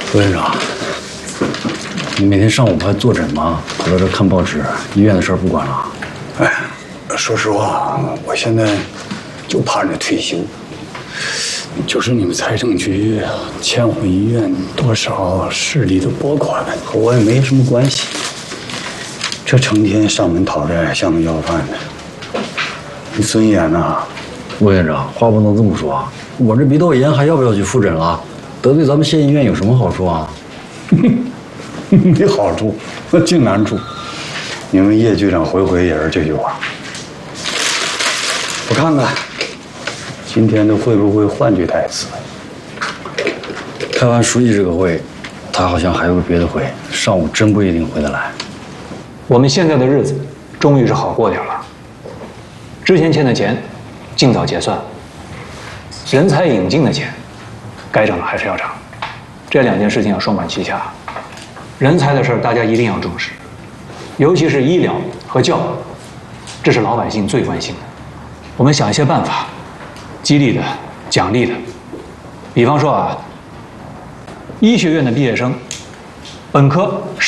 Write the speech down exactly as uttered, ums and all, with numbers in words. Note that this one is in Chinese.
副院长，你每天上午不还坐诊吗？跑到这看报纸，医院的事儿不管了？ 哎，说实话，我现在就盼着退休。就是你们财政局欠我们医院多少市里的拨款，和我也没什么关系。这成天上门讨债，像个要饭的，你尊严呐！ 副院长，话不能这么说啊！我这鼻窦炎还要不要去复诊了？得罪咱们县医院有什么好处啊？ 没好处，那净难处。你们叶局长回回也是这句话。我看看。今天的会不会换句台词？ 开完书记这个会，他好像还有个别的会，上午真不一定回得来。 我们现在的日子终于是好过点了。之前欠的钱，尽早结算；人才引进的钱，该涨的还是要涨。这两件事情要双管齐下。人才的事儿大家一定要重视，尤其是医疗和教育，这是老百姓最关心的。我们想一些办法。激励的、奖励的，比方说啊，医学院的毕业生，本科